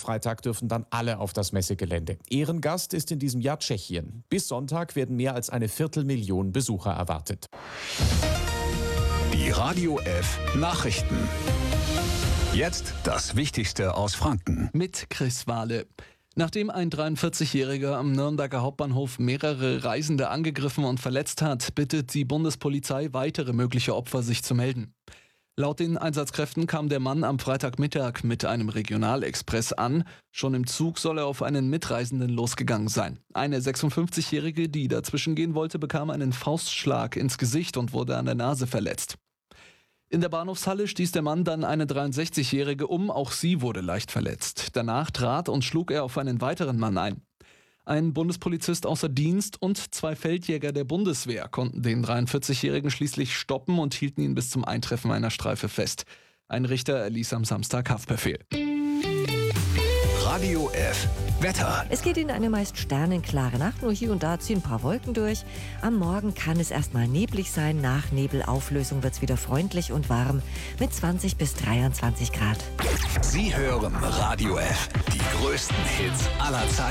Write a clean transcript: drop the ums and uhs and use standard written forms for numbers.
Freitag dürfen dann alle auf das Messegelände. Ehrengast ist in diesem Jahr Tschechien. Bis Sonntag werden mehr als 250.000 Besucher erwartet. Die Radio F Nachrichten. Jetzt das Wichtigste aus Franken. Mit Chris Wahle. Nachdem ein 43-Jähriger am Nürnberger Hauptbahnhof mehrere Reisende angegriffen und verletzt hat, bittet die Bundespolizei, weitere mögliche Opfer sich zu melden. Laut den Einsatzkräften kam der Mann am Freitagmittag mit einem Regionalexpress an. Schon im Zug soll er auf einen Mitreisenden losgegangen sein. Eine 56-Jährige, die dazwischen gehen wollte, bekam einen Faustschlag ins Gesicht und wurde an der Nase verletzt. In der Bahnhofshalle stieß der Mann dann eine 63-Jährige um, auch sie wurde leicht verletzt. Danach trat und schlug er auf einen weiteren Mann ein. Ein Bundespolizist außer Dienst und 2 Feldjäger der Bundeswehr konnten den 43-Jährigen schließlich stoppen und hielten ihn bis zum Eintreffen einer Streife fest. Ein Richter erließ am Samstag Haftbefehl. Radio F Wetter. Es geht in eine meist sternenklare Nacht, nur hier und da ziehen ein paar Wolken durch. Am Morgen kann es erstmal neblig sein, nach Nebelauflösung wird es wieder freundlich und warm mit 20 bis 23 Grad. Sie hören Radio F, die größten Hits aller Zeiten.